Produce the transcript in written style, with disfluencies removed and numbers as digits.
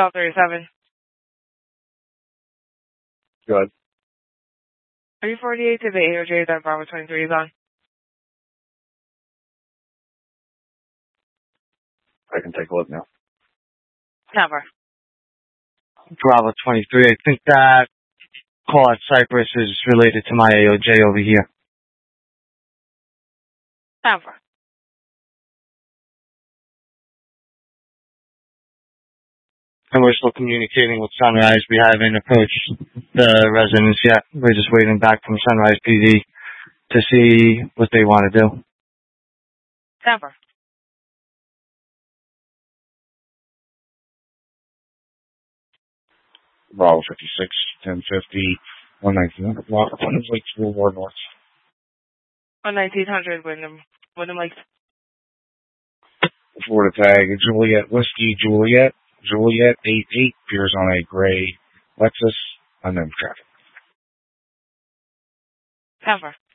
Call 37. Good. 348 to the AOJ that Bravo 23 is on. I can take a look now. Never. Bravo 23. I think that call at Cypress is related to my AOJ over here. Never. And we're still communicating with Sunrise. We haven't approached the residents yet. We're just waiting back from Sunrise PD to see what they want to do. Never. Bravo 56, 1050, 119. Wyndham Lakes Boulevard North. On 1900 Wyndham Lakes. Florida tag, Juliet Whiskey, Juliet 88, appears on a gray Lexus, unknown traffic. Never.